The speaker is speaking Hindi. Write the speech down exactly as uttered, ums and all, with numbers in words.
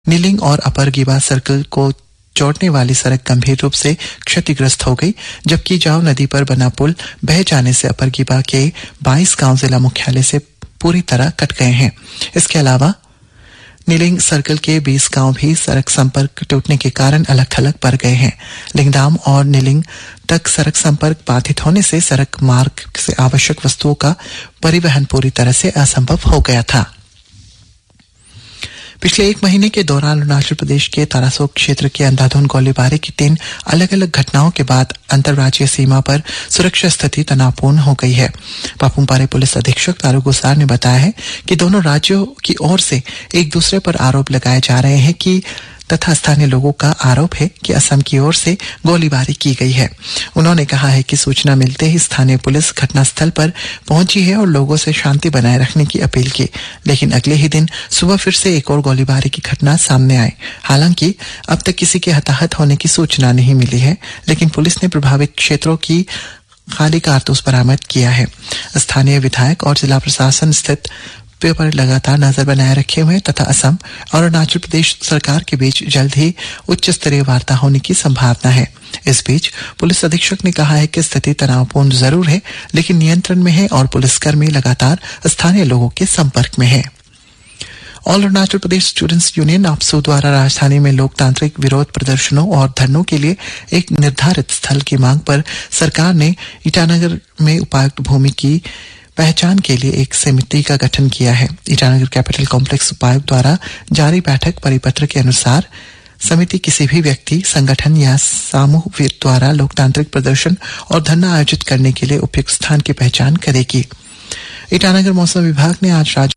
नीलिंग और अपर गीबा सर्कल को जोड़ने वाली सड़क गंभीर रूप से क्षतिग्रस्त हो गई, जबकि जाव नदी पर बना पुल बह जाने से अपर गीबा के बाईस गांव जिला मुख्यालय से पूरी तरह कट गए हैं। इसके अलावा नीलिंग सर्कल के बीस गांव भी सड़क संपर्क टूटने के कारण अलग थलग पड़ गए हैं। लिंगदाम और नीलिंग तक सड़क संपर्क बाधित होने से सड़क मार्ग से आवश्यक वस्तुओं का परिवहन पूरी तरह से असंभव हो गया था। पिछले एक महीने के दौरान अरुणाचल प्रदेश के तारासोक क्षेत्र के अंधाधुंध गोलीबारी की तीन अलग अलग घटनाओं के बाद अंतर्राज्यीय सीमा पर सुरक्षा स्थिति तनावपूर्ण हो गई है। पापुमपारे पुलिस अधीक्षक तारू गुसार ने बताया है कि दोनों राज्यों की ओर से एक दूसरे पर आरोप लगाए जा रहे हैं कि तथा स्थानीय लोगों का आरोप है कि असम की ओर से गोलीबारी की गई है। उन्होंने कहा है कि सूचना मिलते ही स्थानीय पुलिस घटनास्थल पर पहुंची है और लोगों से शांति बनाए रखने की अपील की, लेकिन अगले ही दिन सुबह फिर से एक और गोलीबारी की घटना सामने आई। हालांकि अब तक किसी के हताहत होने की सूचना नहीं मिली है, लेकिन पुलिस ने प्रभावित क्षेत्रों की खाली कारतूस बरामद किया है। स्थानीय विधायक और जिला प्रशासन स्थित पर लगातार नजर बनाए रखे हुए तथा असम और अरुणाचल प्रदेश सरकार के बीच जल्द ही उच्च स्तरीय वार्ता होने की संभावना है। इस बीच पुलिस अधीक्षक ने कहा है कि स्थिति तनावपूर्ण जरूर है, लेकिन नियंत्रण में है और पुलिसकर्मी लगातार स्थानीय लोगों के संपर्क में है। All Arunachal Pradesh students union आपसू द्वारा राजधानी में लोकतांत्रिक विरोध प्रदर्शनों और धरनों के लिए एक निर्धारित स्थल की मांग पर सरकार ने ईटानगर में उपायुक्त भूमि की पहचान के लिए एक समिति का गठन किया है। ईटानगर कैपिटल कॉम्प्लेक्स उपायुक्त द्वारा जारी बैठक परिपत्र के अनुसार समिति किसी भी व्यक्ति, संगठन या समूह द्वारा लोकतांत्रिक प्रदर्शन और धरना आयोजित करने के लिए उपयुक्त स्थान की पहचान करेगी। ईटानगर मौसम विभाग ने आज राज्य